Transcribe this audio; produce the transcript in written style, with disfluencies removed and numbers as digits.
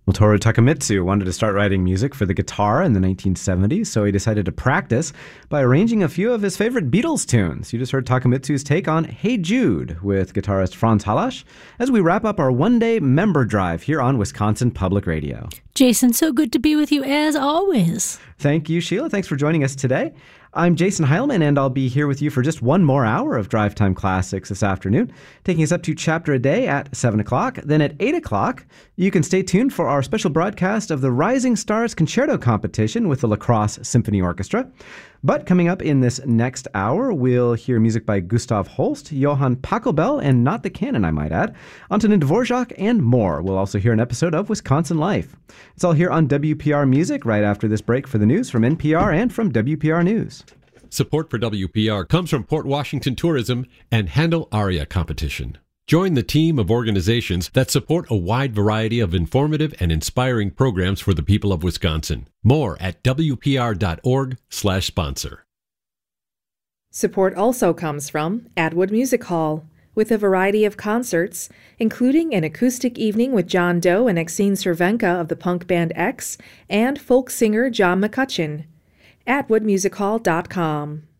Well, Toru Takemitsu wanted to start writing music for the guitar in the 1970s, so he decided to practice by arranging a few of his favorite Beatles tunes. You just heard Takemitsu's take on Hey Jude with guitarist Franz Halasch as we wrap up our one-day member drive here on Wisconsin Public Radio. Jason, so good to be with you as always. Thank you, Sheila. Thanks for joining us today. I'm Jason Heilman, and I'll be here with you for just one more hour of Drive Time Classics this afternoon, taking us up to Chapter a Day at 7 o'clock. Then at 8 o'clock, you can stay tuned for our special broadcast of the Rising Stars Concerto Competition with the La Crosse Symphony Orchestra. But coming up in this next hour, we'll hear music by Gustav Holst, Johann Pachelbel, and not the canon, I might add, Antonin Dvorak, and more. We'll also hear an episode of Wisconsin Life. It's all here on WPR Music right after this break for the news from NPR and from WPR News. Support for WPR comes from Port Washington Tourism and Handel Aria Competition. Join the team of organizations that support a wide variety of informative and inspiring programs for the people of Wisconsin. More at wpr.org/sponsor. Support also comes from Atwood Music Hall, with a variety of concerts, including an acoustic evening with John Doe and Exene Cervenka of the punk band X, and folk singer John McCutcheon. AtwoodMusicHall.com.